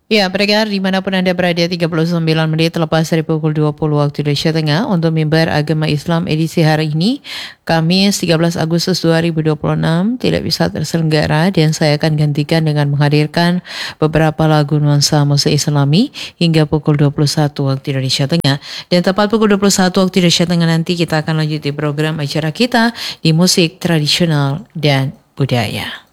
Ya, pendengar dimanapun Anda berada 39 menit lepas dari pukul 20 waktu Indonesia Tengah untuk mimbar agama Islam edisi hari ini, Kamis 13 Agustus 2026 tidak bisa terselenggara dan saya akan gantikan dengan menghadirkan beberapa lagu nuansa musik Islami hingga pukul 21 waktu Indonesia Tengah. Dan tepat pukul 21 waktu Indonesia Tengah nanti kita akan lanjuti program acara kita di musik tradisional dan budaya.